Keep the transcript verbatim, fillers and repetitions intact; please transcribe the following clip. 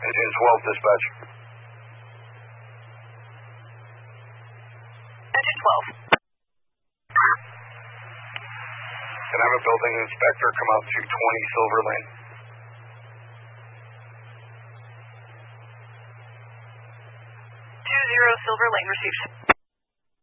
Engine twelve, dispatch. Engine twelve. Can I have a building inspector come out to twenty Silver Lane? Two zero Silver Lane received.